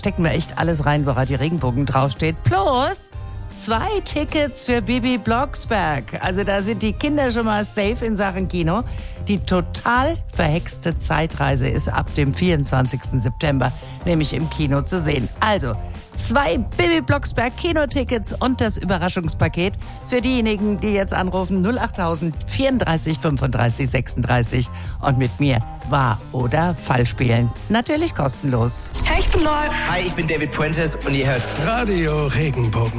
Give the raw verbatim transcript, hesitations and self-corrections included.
stecken wir echt alles rein, wo Radio Regenbogen draufsteht. Plus zwei Tickets für Bibi Blocksberg. Also da sind die Kinder schon mal safe in Sachen Kino. Die total verhexte Zeitreise ist ab dem vierundzwanzigsten September nämlich im Kino zu sehen. Also zwei Bibi Blocksberg Kinotickets und das Überraschungspaket für diejenigen, die jetzt anrufen null achttausend vierunddreißig fünfunddreißig sechsunddreißig und mit mir wahr oder falsch spielen. Natürlich kostenlos. Hey, ich bin Neu. Hi, ich bin David Puentes und ihr hört Radio Regenbogen.